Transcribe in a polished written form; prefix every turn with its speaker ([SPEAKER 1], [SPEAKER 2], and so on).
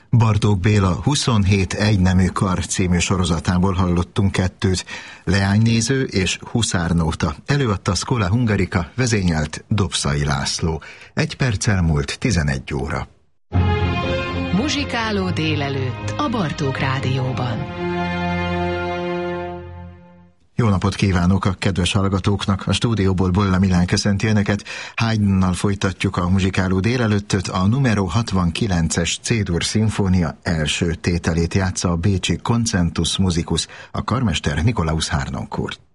[SPEAKER 1] Bartók Béla 27 egynemű kar című sorozatából hallottunk kettőt, Leánynéző és Huszárnóta. Előadta Schola Hungarica, vezényelt Dobszai László. 1 perccel múlt 11 óra.
[SPEAKER 2] Muzsikáló délelőtt a Bartók Rádióban.
[SPEAKER 1] Jó napot kívánok a kedves hallgatóknak! A stúdióból Bolla Milán köszönti önöket. Haydnnal folytatjuk a muzsikáló délelőttöt. A numero 69-es C-dur szimfónia első tételét játsza a bécsi Concentus Musicus, a karmester Nikolaus Harnoncourt.